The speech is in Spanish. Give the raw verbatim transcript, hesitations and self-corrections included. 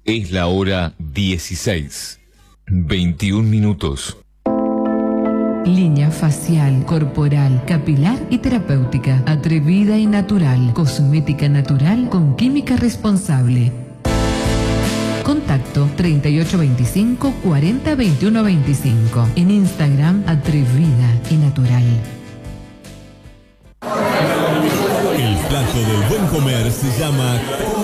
Es la hora dieciséis, veintiún minutos. Línea facial, corporal, capilar y terapéutica. Atrevida y natural. Cosmética natural con química responsable. Contacto treinta y ocho veinticinco, cuarenta, veintiuno veinticinco. En Instagram, Atrevida y Natural. El plato del buen comer se llama